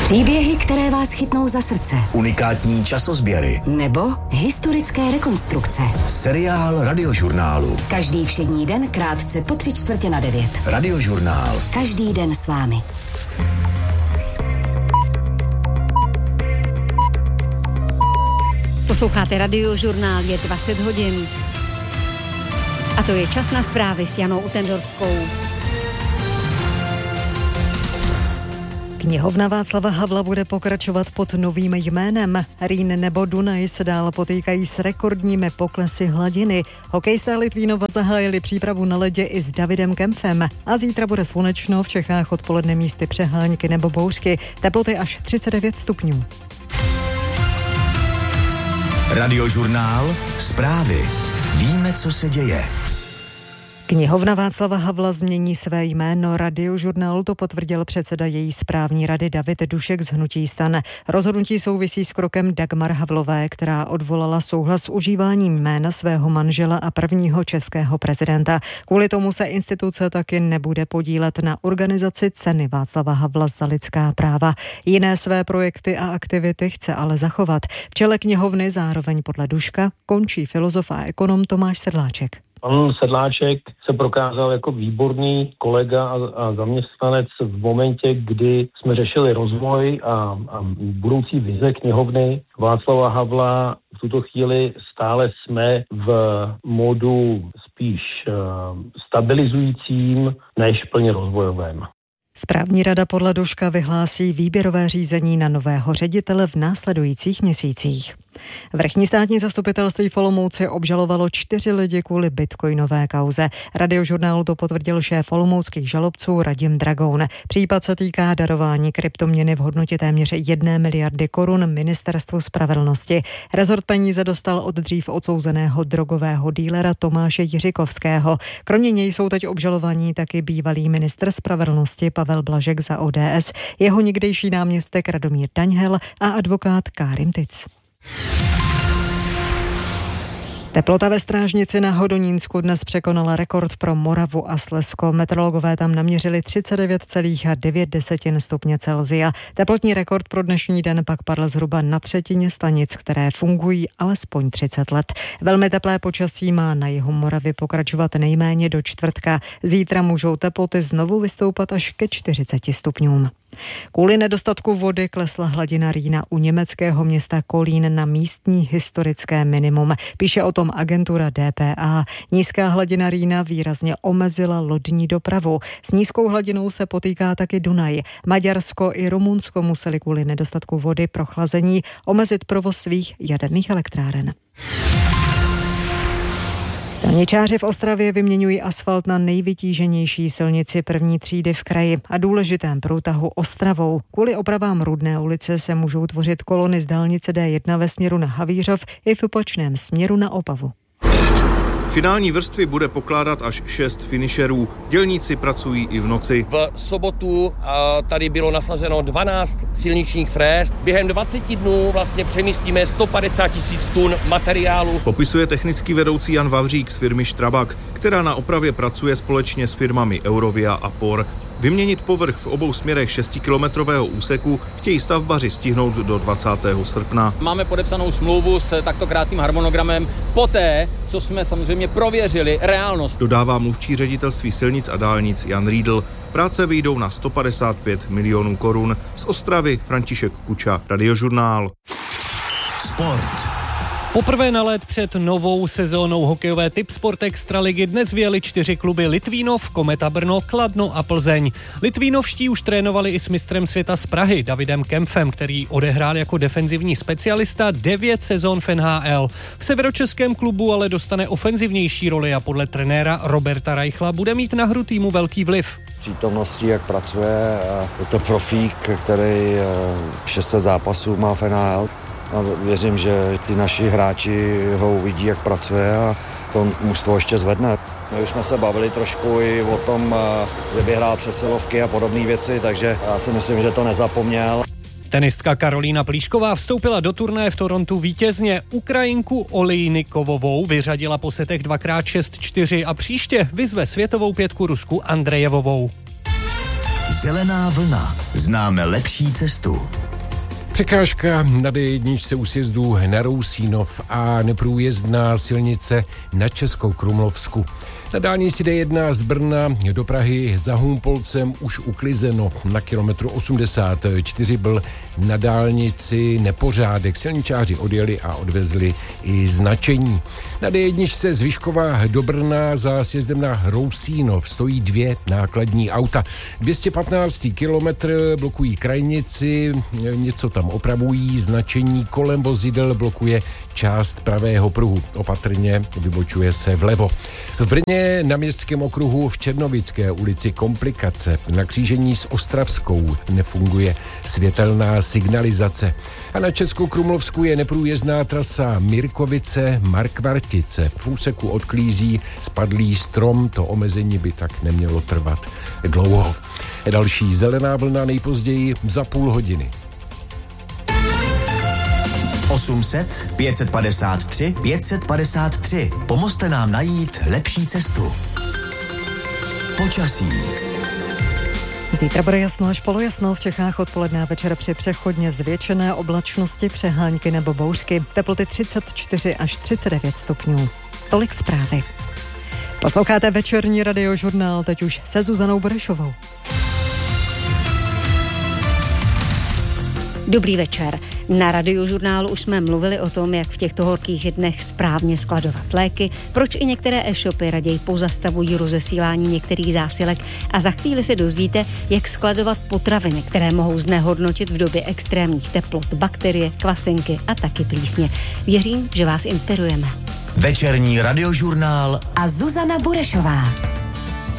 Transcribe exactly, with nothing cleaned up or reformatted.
Příběhy, které vás chytnou za srdce. Unikátní časozběry. Nebo historické rekonstrukce. Seriál Radiožurnálu. Každý všední den krátce po tři čtvrtě na devět. Radiožurnál. Každý den s vámi. Posloucháte Radiožurnál, je dvacet hodin. A to je čas na zprávy s Janou Utendorskou. Knihovna Václava Havla bude pokračovat pod novým jménem. Rýn nebo Dunaj se dál potýkají s rekordními poklesy hladiny. Hokejisté Litvínova zahájili přípravu na ledě i s Davidem Kempfem. A zítra bude slunečno, v Čechách odpoledne místy přehánky nebo bouřky. Teploty až třicet devět stupňů. Radiožurnál. Zprávy. Víme, co se děje. Knihovna Václava Havla změní své jméno. Radiožurnálu to potvrdil předseda její správní rady David Dušek z hnutí STAN. Rozhodnutí souvisí s krokem Dagmar Havlové, která odvolala souhlas s užíváním jména svého manžela a prvního českého prezidenta. Kvůli tomu se instituce taky nebude podílet na organizaci ceny Václava Havla za lidská práva. Jiné své projekty a aktivity chce ale zachovat. V čele knihovny zároveň podle Duška končí filozof a ekonom Tomáš Sedláček. Pan Sedláček se prokázal jako výborný kolega a, a zaměstnanec v momentě, kdy jsme řešili rozvoj a, a budoucí vize knihovny Václava Havla. V tuto chvíli stále jsme v modu spíš uh, stabilizujícím než plně rozvojovém. Správní rada podle Duška vyhlásí výběrové řízení na nového ředitele v následujících měsících. Vrchní státní zastupitelství v Olomouci obžalovalo čtyři lidi kvůli bitcoinové kauze. Radiožurnálu to potvrdil šéf olomouckých žalobců Radim Dragoun. Případ se týká darování kryptoměny v hodnotě téměř jedné miliardy korun Ministerstvu spravedlnosti. Rezort peníze dostal od dřív odsouzeného drogového dílera Tomáše Jiřikovského. Kromě něj jsou teď obžalovaní taky bývalý ministr spravedlnosti Pavel Blažek za O D S, jeho někdejší náměstek Radomír Daňhel a advokát Kárim Tic. Teplota ve Strážnici na Hodonínsku dnes překonala rekord pro Moravu a Slezsko. Meteorologové tam naměřili třicet devět celá devět stupně Celsia. Teplotní rekord pro dnešní den pak padl zhruba na třetině stanic, které fungují alespoň třicet let. Velmi teplé počasí má na jihu Moravy pokračovat nejméně do čtvrtka. Zítra můžou teploty znovu vystoupat až ke čtyřiceti stupňům. Kvůli nedostatku vody klesla hladina Rýna u německého města Kolín na místní historické minimum. Píše o tom agentura D P A. Nízká hladina Rýna výrazně omezila lodní dopravu. S nízkou hladinou se potýká taky Dunaj. Maďarsko i Rumunsko museli kvůli nedostatku vody pro chlazení omezit provoz svých jaderných elektráren. Silničáři v Ostravě vyměňují asfalt na nejvytíženější silnici první třídy v kraji a důležitém průtahu Ostravou. Kvůli opravám Rudné ulice se můžou tvořit kolony z dálnice D jedna ve směru na Havířov i v opačném směru na Opavu. Finální vrstvy bude pokládat až šest finišerů. Dělníci pracují i v noci. V sobotu tady bylo nasazeno dvanáct silničních fréz. Během dvaceti dnů vlastně přemístíme sto padesát tisíc tun materiálu. Popisuje technický vedoucí Jan Vavřík z firmy Štrabak, která na opravě pracuje společně s firmami Eurovia a Por. Vyměnit povrch v obou směrech šestikilometrového úseku chtějí stavbaři stihnout do dvacátého srpna. Máme podepsanou smlouvu s takto krátkým harmonogramem poté, co jsme samozřejmě prověřili reálnost. Dodává mluvčí ředitelství silnic a dálnic Jan Riedl. Práce vyjdou na sto padesát pět milionů korun. Z Ostravy František Kuča, Radiožurnál. Sport. Poprvé na let před novou sezónou hokejové Tipsport Extraligy dnes vyjeli čtyři kluby: Litvínov, Kometa Brno, Kladno a Plzeň. Litvínovští už trénovali i s mistrem světa z Prahy Davidem Kempfem, který odehrál jako defenzivní specialista devět sezón v N H L. V severočeském klubu ale dostane ofenzivnější roli a podle trenéra Roberta Reichla bude mít na hru týmu velký vliv. Přítomností, jak pracuje, je to profík, který šest set zápasů má v N H L. A věřím, že ty naši hráči ho uvidí, jak pracuje a to mužstvo ještě zvedne. My už jsme se bavili trošku i o tom, že by hrál přesilovky a podobné věci, takže já si myslím, že to nezapomněl. Tenistka Karolína Plíšková vstoupila do turnaje v Torontu vítězně. Ukrajinku Olejnikovovou vyřadila po setech dvakrát šest čtyři a příště vyzve světovou pětku Rusku Andrejevovou. Zelená vlna. Známe lepší cestu. Překážka na D jedna u sjezdu na Rousínov a neprůjezdná silnice na Českou Krumlovsku. Na dálnici D jedna z Brna do Prahy za Humpolcem už uklizeno. Na kilometru osmdesát čtyři byl na dálnici nepořádek. Silničáři odjeli a odvezli i značení. Na D jedna z Vyškova do Brna za sjezdem na Rousínov stojí dvě nákladní auta. dvě stě patnáct kilometr blokují krajnici, něco tam opravují, značení kolem vozidel blokuje část pravého pruhu. Opatrně vybočuje se vlevo. V Brně na Městském okruhu v Černovické ulici komplikace. Na křížení s Ostravskou nefunguje světelná signalizace. A na Českou Krumlovsku je neprůjezdná trasa Mirkovice-Markvartice. V úseku odklízí spadlý strom, to omezení by tak nemělo trvat dlouho. Další zelená vlna nejpozději za půl hodiny. osm set, pět set padesát tři, pět set padesát tři. Pomozte nám najít lepší cestu. Počasí. Zítra bude jasno až polojasno, v Čechách odpoledne a večer při přechodně zvětšené oblačnosti, přehánky nebo bouřky. Teploty třicet čtyři až třicet devět stupňů. Tolik zprávy. Posloucháte večerní radiožurnál, teď už se Zuzanou Burešovou. Dobrý večer. Na radiožurnálu už jsme mluvili o tom, jak v těchto horkých dnech správně skladovat léky, proč i některé e-shopy raději pozastavují rozesílání některých zásilek a za chvíli se dozvíte, jak skladovat potraviny, které mohou znehodnotit v době extrémních teplot, bakterie, kvasinky a taky plísně. Věřím, že vás inspirujeme. Večerní radiožurnál a Zuzana Burešová.